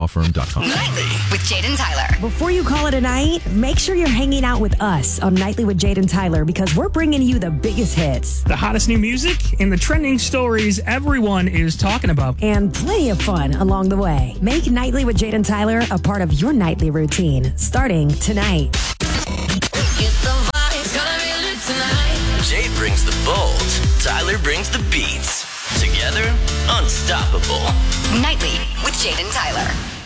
lawfirm.com. Nightly with Jade and Tyler. Before you call it a night, make sure you're hanging out with us on Nightly with Jade and Tyler because we're bringing you the biggest hits. The hottest new music and the trending stories everyone is talking about. And plenty of fun along the way. Make Nightly with Jade and Tyler a part of your nightly routine, starting tonight. Jade brings the bold, Tyler brings the beats. Together, unstoppable. Nightly with Jade and Tyler.